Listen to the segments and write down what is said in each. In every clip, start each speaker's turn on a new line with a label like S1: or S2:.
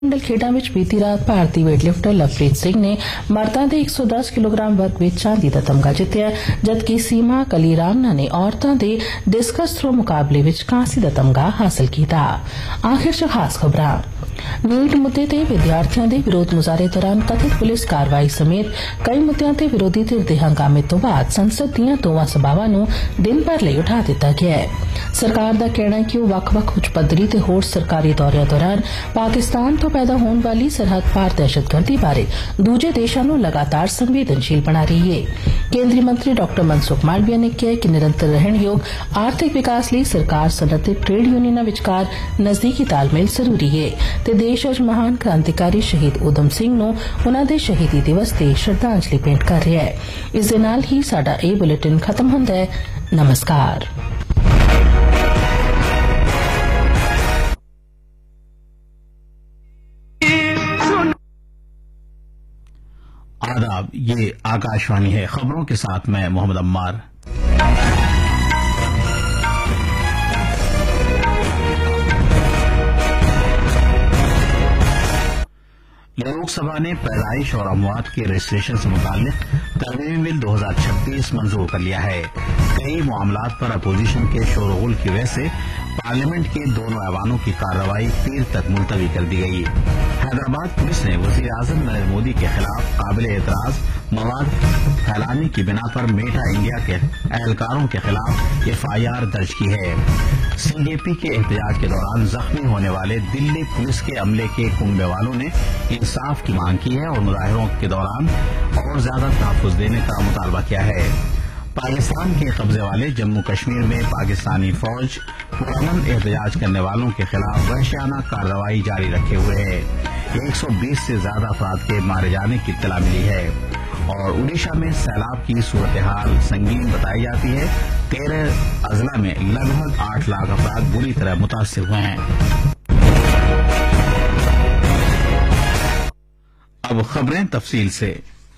S1: ਮੰਡਲ ਖੇਡਾਂ ਵਿੱਚ ਬੀਤੀ ਰਾਤ ਭਾਰਤੀ ਵੇਟਲਿਫਟਰ ਲਵਪ੍ਰੀਤ ਸਿੰਘ ਨੇ ਮਰਦਾਂ ਦੇ 110 ਕਿਲੋਗ੍ਰਾਮ ਵਰਗ ਵਿੱਚ ਚਾਂਦੀ ਦਾ ਤਮਗਾ ਜਿੱਤਿਆ, ਜਦਕਿ ਸੀਮਾ ਕਲੀਰਾਮਨਾ ਨੇ ਔਰਤਾਂ ਦੇ ਡਿਸਕਸ ਥਰੋ ਮੁਕਾਬਲੇ ਵਿੱਚ ਕਾਂਸੀ ਦਾ ਤਮਗਾ ਹਾਸਲ ਕੀਤਾ। ਆਖਿਰ 'ਚ ਖਾਸ ਖਬਰਾਂ। ਨੀਟ ਮੁੱਦੇ ਤੇ ਵਿਦਿਆਰਥੀਆਂ ਦੇ ਵਿਰੋਧ ਮੁਜ਼ਾਹਰੇ ਦੌਰਾਨ ਕਥਿਤ ਪੁਲਿਸ ਕਾਰਵਾਈ ਸਮੇਤ ਕਈ ਮੁੱਦਿਆਂ ਤੇ ਵਿਰੋਧੀ ਧਿਰ ਦੇ ਹੰਗਾਮੇ ਤੋਂ ਬਾਅਦ ਸੰਸਦ ਦੀਆਂ ਦੋਵਾਂ ਸਭਾਵਾਂ ਨੂੰ ਦਿਨ ਭਰ ਲਈ ਉਠਾ ਦਿੱਤਾ ਗਿਆ ਹੈ। ਸਰਕਾਰ ਦਾ ਕਹਿਣਾ ਹੈ ਕਿ ਉਹ ਵੱਖ-ਵੱਖ ਉੱਚ ਪੱਧਰੀ ਤੇ ਹੋਰ ਸਰਕਾਰੀ ਦੌਰਿਆਂ ਦੌਰਾਨ ਪਾਕਿਸਤਾਨ ਤੋਂ ਪੈਦਾ ਹੋਣ ਵਾਲੀ ਸਰਹੱਦ ਪਾਰ ਦਹਿਸ਼ਤਗਰਦੀ ਬਾਰੇ ਦੂਜੇ ਦੇਸ਼ਾਂ ਨੂੰ ਲਗਾਤਾਰ ਸੰਵੇਦਨਸ਼ੀਲ ਬਣਾ ਰਹੀ ਹੈ। ਕੇਂਦਰੀ ਮੰਤਰੀ ਡਾਕਟਰ ਮਨਸੁਖ ਮਾਲਵੀਆ ਨੇ ਕਿਹਾ ਕਿ ਨਿਰੰਤਰ ਰਹਿਣਯੋਗ ਆਰਥਿਕ ਵਿਕਾਸ ਲਈ ਸਰਕਾਰ, ਸਨਅਤ ਤੇ ਟ੍ਰੇਡ ਯੂਨੀਅਨਾਂ ਵਿਚਕਾਰ ਨਜ਼ਦੀਕੀ ਤਾਲਮੇਲ ਜ਼ਰੂਰੀ ਹੈ ਤੇ ਦੇਸ਼ ਅੱਜ ਮਹਾਨ ਕ੍ਰਾਂਤੀਕਾਰੀ ਸ਼ਹੀਦ ਊਧਮ ਸਿੰਘ ਨੂੰ ਉਨ੍ਹਾਂ ਦੇ ਸ਼ਹੀਦੀ ਦਿਵਸ ਤੇ ਸ਼ਰਧਾਂਜਲੀ ਭੇਂਟ ਕਰ ਰਿਹਾ ਹੈ। ਇਸ ਦੇ ਨਾਲ ਹੀ ਸਾਡਾ ਇਹ ਬੁਲੇਟਿਨ ਖਤਮ ਹੁੰਦਾ ਹੈ। ਨਮਸਕਾਰ।
S2: आदाब, ये आकाशवाणी है। खबरों के साथ मैं मोहम्मद अम्मार। लोकसभा ने पैदाइश और अमवात के रजिस्ट्रेशन से मुताल्लिक तरमीमी बिल 2026 मंजूर कर लिया है। कई मामलात पर अपोजिशन के शोरगुल की वजह से पार्लियामेंट के दोनों ऐवानों की कार्रवाई पीर तक मुलतवी कर दी गई। हैदराबाद पुलिस ने वजीर आजम नरेंद्र मोदी के खिलाफ काबिल एतराज मवाद फैलाने की बिना पर मेटा इंडिया के एहलकारों के खिलाफ FIR दर्ज की है। CJP के एहतजाज के दौरान जख्मी होने वाले दिल्ली पुलिस के अमले के कुंबे वालों ने इंसाफ की मांग की है और मुजाहिरों के दौरान और ज्यादा तहफ्फुज देने का मुतालबा किया है। पाकिस्तान के कब्जे वाले जम्मू कश्मीर में पाकिस्तानी फौज पुरअमन एहतजाज करने वालों के खिलाफ वहशियाना कार्रवाई जारी रखे हुए है। 120 से ज्यादा अफराद के मारे जाने की इत्तला मिली है और उड़ीसा में सैलाब की सूरत हाल संगीन बताई जाती है। 13 अजला में लगभग 8 लाख अफराद बुरी तरह मुतासिर हुए हैं। अब खबरें तफसील से।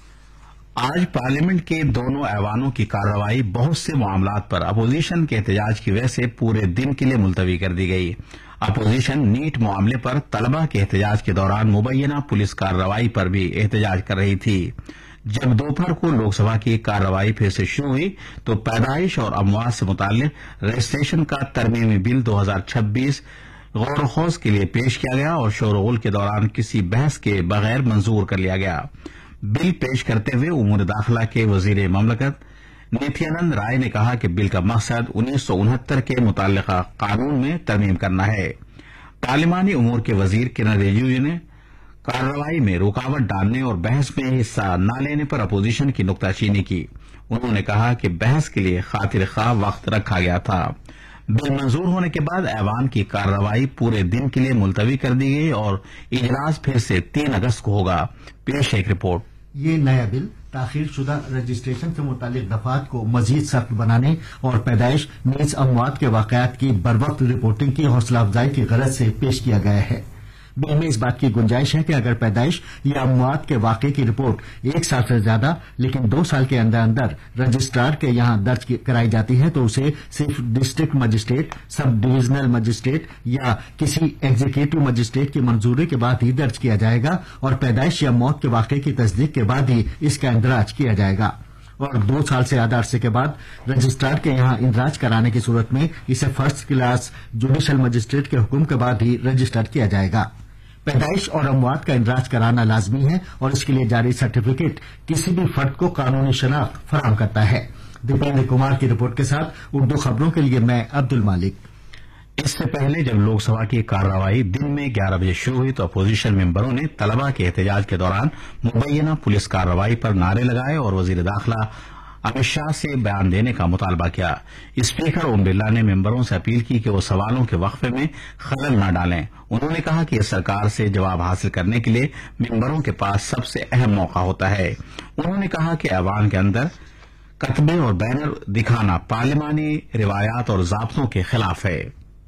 S2: आज पार्लियामेंट के दोनों ऐवानों की कार्रवाई बहुत से मामलात पर अपोजिशन के एहतजाज की वजह से पूरे दिन के लिए मुलतवी कर दी गई। अपोजिशन नीट मामले पर तलबा के एहतजाज के दौरान मुबैना पुलिस कार्रवाई पर भी एहतजाज कर रही थी। जब दोपहर को लोकसभा की कार्रवाई फिर से शुरू हुई तो पैदाइश और अमवात से मुताल्लिक रजिस्ट्रेशन का तरमीमी बिल 2026 गौर खौज के लिए पेश किया गया और शोरगुल के दौरान किसी बहस के बगैर मंजूर कर लिया गया। बिल पेश करते हुए उमूर दाखिला के वजीर ममलकत नित्यानंद राय ने कहा कि बिल का मकसद 1969 के मुतल्लिका कानून में तरमीम करना है। पार्लिमानी उमूर के वजीर किरण रिजिजू ने कार्रवाई में रुकावट डालने और बहस में हिस्सा न लेने पर अपोजिशन की नुक्ताचीनी की। उन्होंने कहा कि बहस के लिए खातिर खा वक्त रखा गया था। बिल मंजूर होने के बाद ऐवान की कार्रवाई पूरे दिन के लिए मुलतवी कर दी गई और इजलास फिर से 3 अगस्त को होगा। पेश एक रिपोर्ट।
S3: ये नया बिल ताखीर शुदा रजिस्ट्रेशन से मुतालिक दफात को मजीद सख्त बनाने और पैदाइश नीज अमवात के वाकयात की बरवक्त रिपोर्टिंग की हौसला अफजाई की गरज से पेश किया गया है। बिल में इस बात की गुंजाइश है कि अगर पैदाइश या अमवात के वाकये की रिपोर्ट 1 साल से ज्यादा लेकिन 2 साल के अंदर अंदर रजिस्ट्रार के यहां दर्ज कराई जाती है तो उसे सिर्फ district magistrate, sub divisional magistrate या किसी एग्जीक्यूटिव मजिस्ट्रेट की मंजूरी के बाद ही दर्ज किया जाएगा और पैदाइश या मौत के वाकये की तस्दीक के बाद ही इसका इंदराज किया जाएगा और 2 साल से ज्यादा अरसे के बाद रजिस्ट्रार के यहां इंदराज कराने की सूरत में इसे फर्स्ट क्लास जुडिशल मजिस्ट्रेट के हुक्म के बाद ही रजिस्टर किया जाएगा। पैदाइश और अमवात का इंदराज कराना लाजमी है और इसके लिए जारी सर्टिफिकेट किसी भी फर्द को कानूनी शनाख्त फराहम करता है। दीपेंद्र कुमार की रिपोर्ट के साथ उर्दू खबरों के लिए मैं अब्दुल मालिक।
S2: इससे पहले जब लोकसभा की कार्रवाई दिन में 11 बजे शुरू हुई तो अपोजिशन मेंबरों ने तलबा के एहतजाज के दौरान मुबैना पुलिस कार्रवाई पर नारे लगाए और वजीर दाखिला अमित शाह से बयान देने का मुतालबा किया। स्पीकर ओम बिरला ने मेंबरों से अपील की कि वो सवालों के वक्फे में खलल न डालें। उन्होंने कहा कि सरकार से जवाब हासिल करने के लिए मेंबरों के पास सबसे अहम मौका होता है। उन्होंने कहा कि ऐवान के अंदर कतबे और बैनर दिखाना पार्लिमानी रिवायात और ज़ाब्तों के खिलाफ है।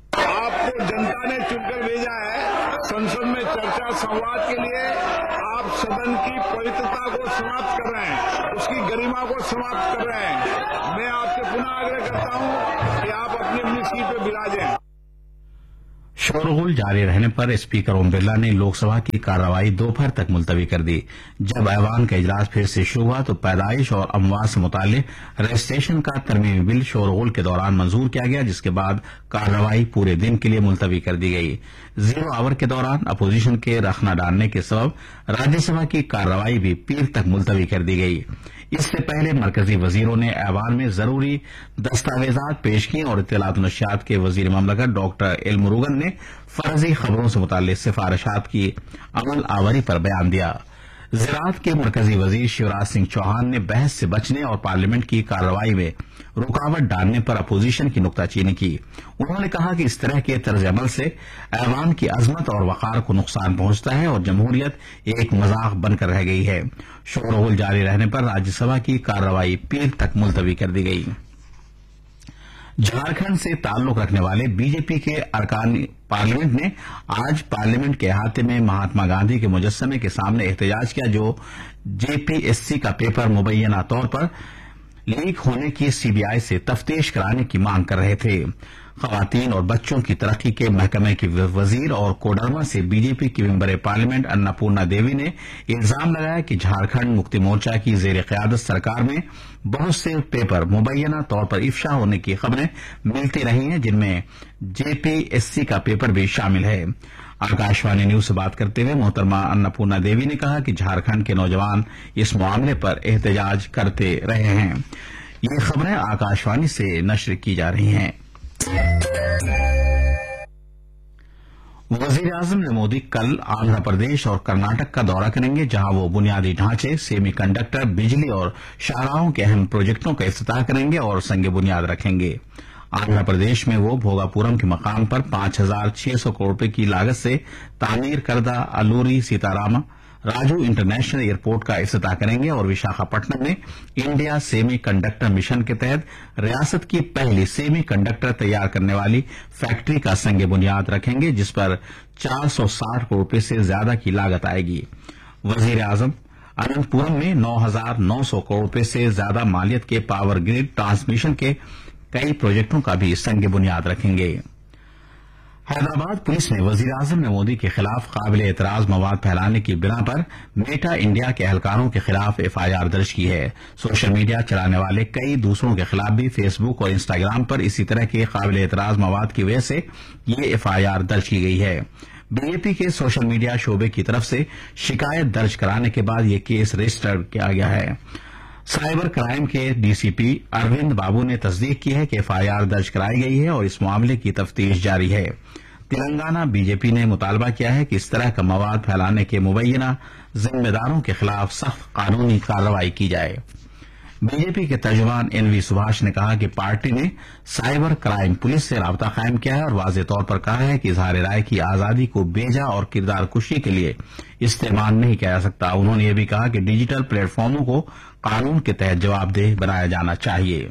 S4: आपको जनता ने चुनकर भेजा है संसद में चर्चा संवाद के लिए। आप सदन की पवित्रता को समाप्त कर रहे हैं, उसकी गरिमा को समाप्त कर रहे हैं। मैं आपसे पुनः आग्रह करता हूं कि आप अपनी अपनी सीट पर विराजें।
S2: शोरगुल जारी रहने पर स्पीकर ओम बिरला ने लोकसभा की कार्रवाई दोपहर तक मुलतवी कर दी। जब ऐवान का इजलास फिर से शुरू हुआ तो पैदाइश और अमवात से मुताल्लिक रजिस्ट्रेशन का तरमीमी बिल शोरगुल के दौरान मंजूर किया गया, जिसके बाद कार्रवाई पूरे दिन के लिए मुलतवी कर दी गई। जीरो आवर के दौरान अपोजिशन के रखना डालने के सबब राज्यसभा की कार्रवाई भी पीर तक मुलतवी कर दी गई। इससे पहले मरकजी वजीरों ने ऐवान में जरूरी दस्तावेजात पेश किए और इत्तलात और नशियात के वजीर ममलकत डॉक्टर एल मुरुगन ने फर्जी खबरों से मुताल्लिक सिफारिशात की अमल आवरी पर बयान दिया। ज़राअत के मरकजी वजीर शिवराज सिंह चौहान ने बहस से बचने और पार्लियामेंट की कार्रवाई में रुकावट डालने पर अपोजिशन की नुक्ताचीनी की। उन्होंने कहा कि इस तरह के तर्ज अमल से ऐवान की अजमत और वकार को नुकसान पहुंचता है और जमहूरियत एक मजाक बनकर रह गई है। शोरगुल जारी रहने पर राज्यसभा की कार्रवाई पीर तक मुलतवी कर दी गई। झारखंड से ताल्लुक रखने वाले बीजेपी के अरकान पार्लियामेंट ने आज पार्लियामेंट के अहाते में महात्मा गांधी के मुजस्समे के सामने एहतजाज किया, जो जेपीएससी का पेपर मुबैना तौर पर लीक होने की सीबीआई से तफ्तीश कराने की मांग कर रहे थे। खवातीन और बच्चों की तरक्की के महकमे की वजीर और कोडरमा से बीजेपी की मेंबर पार्लियामेंट अन्नपूर्णा देवी ने इल्जाम लगाया कि झारखंड मुक्ति मोर्चा की जेर क़यादत सरकार में बहुत से पेपर मुबैना तौर पर इफ्शा होने की खबरें मिलती रही हैं, जिनमें जेपीएससी का पेपर भी शामिल है। आकाशवाणी न्यूज से बात करते हुए मोहतरमा अन्नपूर्णा देवी ने कहा कि झारखंड के नौजवान इस मामले पर एहतजाज करते रहे हैं। ये खबरें आकाशवाणी से नश्र की जा रही हैं। वजीर आजम नरेंद्र मोदी कल आंध्र प्रदेश और कर्नाटक का दौरा करेंगे, जहां वो बुनियादी ढांचे, सेमी कंडक्टर, बिजली और शाहराहों के अहम प्रोजेक्टों का इफ्तिताह करेंगे और संग बुनियाद रखेंगे। आंध्र प्रदेश में वो भोगापुरम के मकाम पर 5,600 करोड़ रुपए की लागत से तामीर करदा अलूरी सीताराम राजू इंटरनेशनल एयरपोर्ट का इफ्तिताह करेंगे और विशाखापट्टनम में इंडिया सेमी कंडक्टर मिशन के तहत रियासत की पहली सेमी कंडक्टर तैयार करने वाली फैक्ट्री का संग बुनियाद रखेंगे, जिस पर 460 करोड़ रुपए से ज्यादा की लागत आएगी। वजीर आजम अनंतपुरम में 9,900 करोड़ रुपए से ज्यादा मालियत के पावर ग्रिड ट्रांसमिशन के कई प्रोजेक्टों का भी संग बुनियाद रखेंगे। हैदराबाद पुलिस ने वजीर आजम नरेंद्र मोदी के खिलाफ काबिल एतराज मवाद फैलाने की बिना पर मेटा इंडिया के एहलकारों के खिलाफ एफआईआर दर्ज की है। सोशल मीडिया चलाने वाले कई दूसरों के खिलाफ भी फेसबुक और इंस्टाग्राम पर इसी तरह के काबिल एतराज मवाद की वजह से ये एफआईआर दर्ज की गई है। बीजेपी के सोशल मीडिया शोबे की तरफ से शिकायत दर्ज कराने के बाद ये केस रजिस्टर किया गया है। साइबर क्राइम के डीसीपी अरविंद बाबू ने तस्दीक की है कि एफआईआर दर्ज कराई गई है और इस मामले की तफ्तीश जारी है। तेलंगाना बीजेपी ने मुतालबा किया है कि इस तरह का मवाद फैलाने के मुबैना जिम्मेदारों के खिलाफ सख्त कानूनी कार्रवाई की जाए। बीजेपी के तर्जुमान एनवी सुभाष ने कहा कि पार्टी ने साइबर क्राइम पुलिस से राबता कायम किया है और वाज़ेह तौर पर कहा है कि इजहार राय की आजादी को बेजा और किरदार कुशी के लिए इस्तेमाल नहीं किया जा सकता। उन्होंने यह भी कहा कि डिजिटल प्लेटफॉर्मों को कानून के तहत जवाबदेह बनाया जाना चाहिए।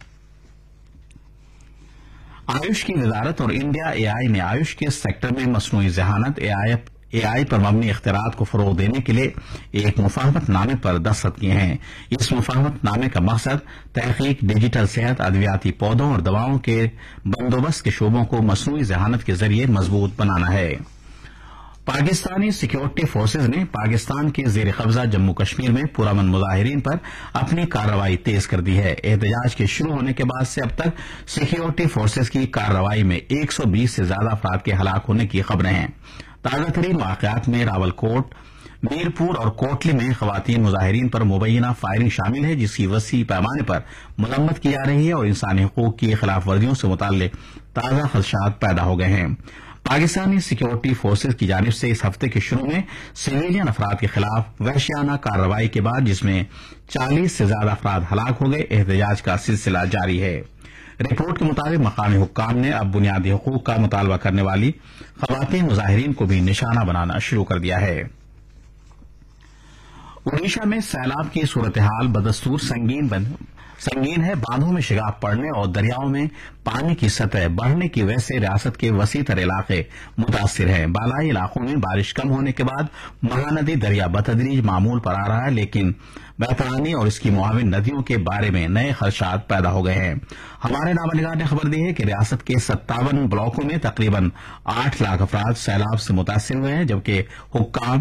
S2: आयुष की वजारत और इंडिया एआई ने आयुष के सेक्टर में मसनूई ज़हानत एआई पर मबनी इख्तियारात को फरोग देने के लिए एक मुफाहमतनामे पर दस्तखत किए हैं। इस मुफाहमतनामे का मकसद तहकीक, डिजिटल सेहत, अद्वियाती पौधों और दवाओं के बंदोबस्त के शोबों को मसनूई ज़हानत के जरिए मजबूत बनाना है। पाकिस्तानी सिक्योरिटी फोर्सेज ने पाकिस्तान के जेर कब्जा जम्मू कश्मीर में पुरअमन मुजाहिरीन पर अपनी कार्रवाई तेज कर दी है। एहतजाज के शुरू होने के बाद से अब तक सिक्योरिटी फोर्सेज की कार्रवाई में 120 से ज्यादा अफराद के हलाक होने की खबरें हैं। ताजा तरीन वाकयात में रावलकोट, मीरपुर और कोटली में खवातीन मुजाहिरीन पर मुबैना फायरिंग शामिल है, जिसकी वसी पैमाने पर मरम्मत की जा रही है और इंसानी हकूक की खिलाफ वर्जियों से मुताल्लिक ताजा खदशात पैदा हो गए हैं। पाकिस्तानी सिक्योरिटी फोर्सेज की जानिब से इस हफ्ते के शुरू में सिविलियन अफराद के खिलाफ वहशियाना कार्रवाई के बाद, जिसमें 40 से ज्यादा अफराद हलाक हो गए, एहतजाज का सिलसिला जारी है। रिपोर्ट के मुताबिक मकामी हुक्काम ने अब बुनियादी हकूक का मुतालबा करने वाली खवातीन मुजाहिरीन को भी निशाना बनाना शुरू कर दिया है। उड़ीसा में सैलाब की सूरत हाल बदस्तूर संगीन संगीन है। बांधों में शिगाफ पड़ने और दरियाओं में पानी की सतह बढ़ने की वजह से रियासत के वसीतर इलाके मुतासिर हैं। बालाई इलाकों में बारिश कम होने के बाद महानदी दरिया बतदरीज मामूल पर आ रहा है, लेकिन बहतानी और इसकी मुआविन नदियों के बारे में नए खदशात पैदा हो गए हैं। हमारे नामानिगार ने खबर दी है कि रियासत के 57 ब्लॉकों में तकरीबन 8 लाख अफराद सैलाब से मुतासिर हुए हैं, जबकि हुक्काम